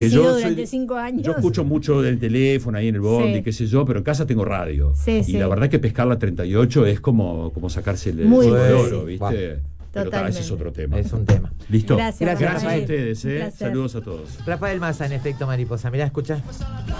durante 5 años. Yo escucho mucho del teléfono ahí en el bondi, Sí. qué sé yo, pero en casa tengo radio. Sí, y sí. la verdad que pescar la 38 es como sacarse el Muy huevo de difícil. oro, ¿viste? Pero Totalmente. ese es otro tema. Es un tema. ¿Listo? Gracias, Gracias Gracias a Rafael. ustedes, Un placer. Saludos a todos. Rafael Mazza en Efecto Mariposa. Mirá, escucha.